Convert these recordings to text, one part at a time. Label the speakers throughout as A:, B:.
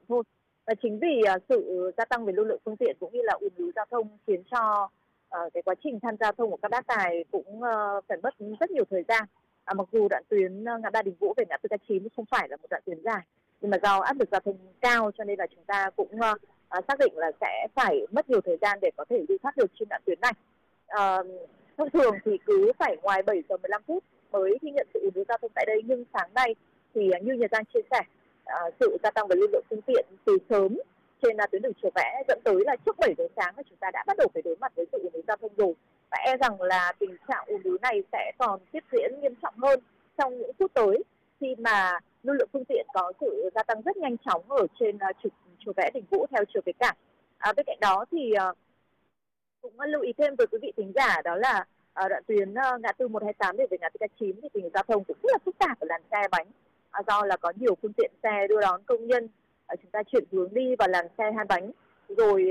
A: thôi. Và chính vì sự gia tăng về lưu lượng phương tiện cũng như là ùn ứ giao thông khiến cho cái quá trình tham gia giao thông của các bác tài cũng phải mất rất nhiều thời gian. Mặc dù đoạn tuyến ngã ba Đình Vũ về ngã tư K9 không phải là một đoạn tuyến dài, nhưng mà do áp lực giao thông cao cho nên là chúng ta cũng xác định là sẽ phải mất nhiều thời gian để có thể đi thoát được trên đoạn tuyến này. Thông thường thì cứ phải ngoài 7 giờ 15 phút mới ghi nhận sự ùn ứ giao thông tại đây, nhưng sáng nay thì như Nhật Giang chia sẻ, sự gia tăng về lưu lượng phương tiện từ sớm trên tuyến đường Chùa Vẽ dẫn tới là trước 7 giờ sáng là chúng ta đã bắt đầu phải đối mặt với sự ùn ứ giao thông rồi, và e rằng là tình trạng ùn ứ này sẽ còn tiếp diễn nghiêm trọng hơn trong những phút tới khi mà lưu lượng phương tiện có sự gia tăng rất nhanh chóng ở trên trục Chùa Vẽ Đình Vũ theo chiều về cảng. Bên cạnh đó thì cũng lưu ý thêm với quý vị thính giả, đó là đoạn tuyến ngã tư 128 để về ngã tư K9 thì tình hình giao thông cũng rất là phức tạp ở làn xe bánh, do là có nhiều phương tiện xe đưa đón công nhân chúng ta chuyển hướng đi vào làn xe hai bánh, rồi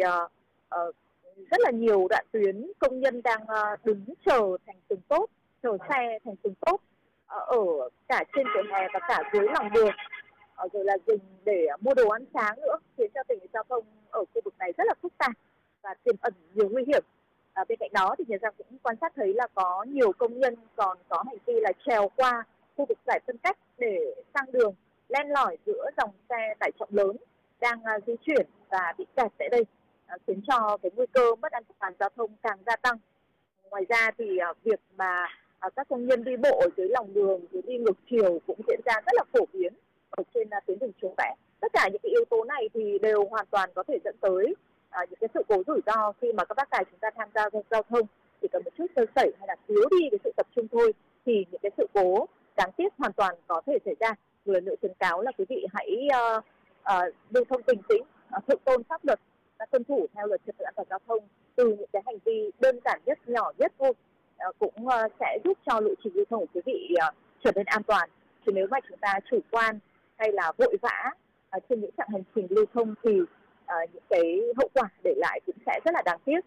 A: rất là nhiều đoạn tuyến công nhân đang đứng chờ thành từng tốp, chờ xe thành từng tốp ở cả trên vỉa hè và cả dưới lòng đường, rồi là dừng để mua đồ ăn sáng nữa, khiến cho tình hình giao thông ở khu vực này rất là phức tạp và tiềm ẩn nhiều nguy hiểm. Bên cạnh đó thì Nhật Giang cũng quan sát thấy là có nhiều công nhân còn có hành vi là trèo qua khu vực giải phân cách để sang đường, len lỏi giữa dòng xe tải trọng lớn đang di chuyển và bị kẹt tại đây, khiến cho cái nguy cơ mất an toàn giao thông càng gia tăng. Ngoài ra thì việc mà các công nhân đi bộ ở dưới lòng đường rồi đi ngược chiều cũng diễn ra rất là phổ biến ở trên tuyến đường Chùa Vẽ. Tất cả những cái yếu tố này thì đều hoàn toàn có thể dẫn tới những cái sự cố rủi ro khi mà các bác tài chúng ta tham gia giao thông. Chỉ cần một chút sơ sẩy hay là thiếu đi cái sự tập trung thôi thì những cái sự cố đáng tiếc hoàn toàn có thể xảy ra. Một lần nữa khuyến cáo là quý vị hãy lưu thông bình tĩnh, thượng tôn pháp luật, tuân thủ theo luật trật tự an toàn giao thông từ những cái hành vi đơn giản nhất, nhỏ nhất thôi, cũng sẽ giúp cho lộ trình lưu thông của quý vị trở nên an toàn. Chứ nếu mà chúng ta chủ quan hay là vội vã trên những chặng hành trình lưu thông thì những cái hậu quả để lại cũng sẽ rất là đáng tiếc.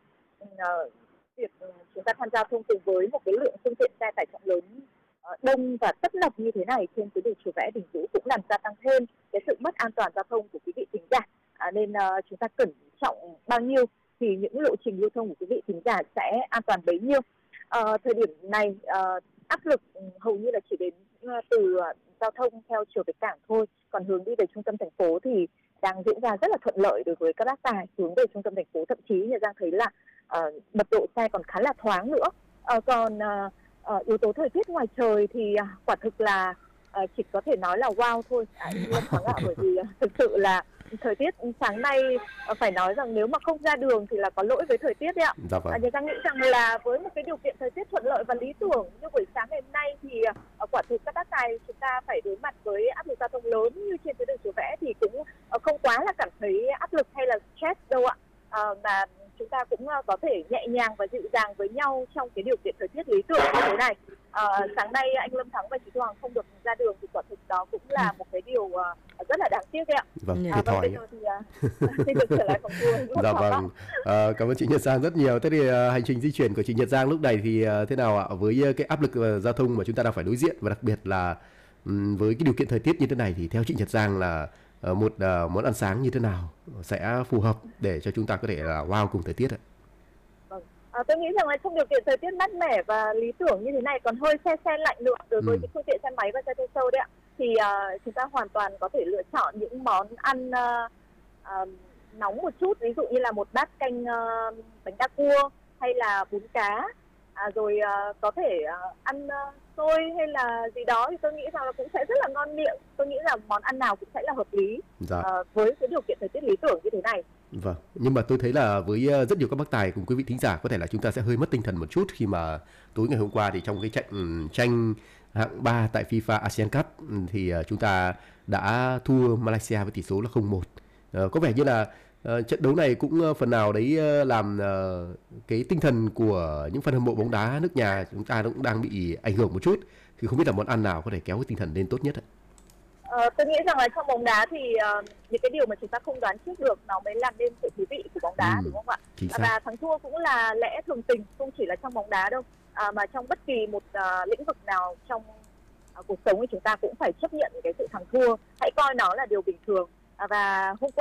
A: Việc chúng ta tham gia giao thông cùng với một cái lượng phương tiện xe tải trọng lớn đông và tấp nập như thế này trên tuyến đường Chùa Vẽ Đình Vũ cũng làm gia tăng thêm cái sự mất an toàn giao thông của quý vị thính giả. Nên chúng ta cẩn trọng bao nhiêu thì những lộ trình lưu thông của quý vị thính giả sẽ an toàn bấy nhiêu. Thời điểm này áp lực hầu như là chỉ đến từ giao thông theo chiều về cảng thôi, còn hướng đi về trung tâm thành phố thì đang diễn ra rất là thuận lợi đối với các bác tài hướng về trung tâm thành phố. Thậm chí Nhật Giang thấy là mật độ xe còn khá là thoáng nữa. Còn yếu tố thời tiết ngoài trời thì quả thực là chỉ có thể nói là wow thôi, bởi vì thực sự là thời tiết sáng nay phải nói rằng nếu mà không ra đường thì là có lỗi với thời tiết đấy ạ. Nhật Giang nghĩ rằng là với một cái điều kiện thời tiết thuận lợi và lý tưởng như buổi sáng ngày hôm nay thì quả thực các bác tài chúng ta phải đối mặt với áp lực giao thông lớn như trên tuyến đường Chùa Vẽ thì cũng không quá là cảm thấy áp lực hay là stress đâu ạ. Mà chúng ta cũng có thể nhẹ nhàng và dịu dàng với nhau trong cái điều kiện thời tiết lý tưởng như thế này. Sáng nay anh Lâm Thắng và chị Thu Hằng không được ra đường thì quả thực đó cũng là một cái điều rất là đáng tiếc đấy ạ. Bây giờ thì xin được trở lại phòng thu.
B: Dạ vâng, cảm ơn chị Nhật Giang rất nhiều. Thế thì hành trình di chuyển của chị Nhật Giang lúc này thì thế nào ạ? Với cái áp lực giao thông mà chúng ta đang phải đối diện và đặc biệt là với cái điều kiện thời tiết như thế này thì theo chị Nhật Giang là một món ăn sáng như thế nào sẽ phù hợp để cho chúng ta có thể là wow cùng thời tiết ạ?
A: Vâng. Tôi nghĩ rằng là trong điều kiện thời tiết mát mẻ và lý tưởng như thế này, còn hơi se lạnh nữa đối với những phương tiện xe máy và xe thô sơ đấy ạ, thì chúng ta hoàn toàn có thể lựa chọn những món ăn nóng một chút, ví dụ như là một bát canh bánh đa cua hay là bún cá, rồi có thể ăn xôi hay là gì đó thì tôi nghĩ rằng là cũng sẽ rất là ngon miệng. Tôi nghĩ là món ăn nào cũng sẽ là hợp lý với cái điều kiện thời tiết lý tưởng như thế này.
B: Vâng, nhưng mà tôi thấy là với rất nhiều các bác tài cùng quý vị thính giả có thể là chúng ta sẽ hơi mất tinh thần một chút khi mà tối ngày hôm qua thì trong cái trận tranh hạng 3 tại FIFA ASEAN Cup thì chúng ta đã thua Malaysia với tỷ số là 0-1. Có vẻ như là trận đấu này cũng phần nào đấy làm cái tinh thần của những fan hâm mộ bóng đá nước nhà chúng ta cũng đang bị ảnh hưởng một chút. Thì không biết là món ăn nào có thể kéo cái tinh thần lên tốt nhất ạ?
A: Tôi nghĩ rằng là trong bóng đá thì những cái điều mà chúng ta không đoán trước được nó mới làm nên sự thú vị của bóng đá, đúng không ạ? Và thắng thua cũng là lẽ thường tình, không chỉ là trong bóng đá đâu, mà trong bất kỳ một lĩnh vực nào trong cuộc sống thì chúng ta cũng phải chấp nhận cái sự thắng thua. Hãy coi nó là điều bình thường. Và hôm qua